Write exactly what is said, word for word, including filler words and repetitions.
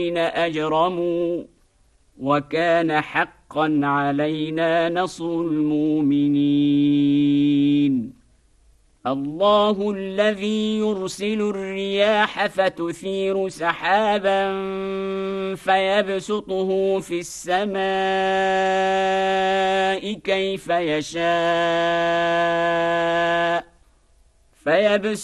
أجرموا وكان حقا علينا نصر المؤمنين الله الذي يرسل الرياح فتثير سحابا فيبسطه في السماء كيف يشاء فيبسطه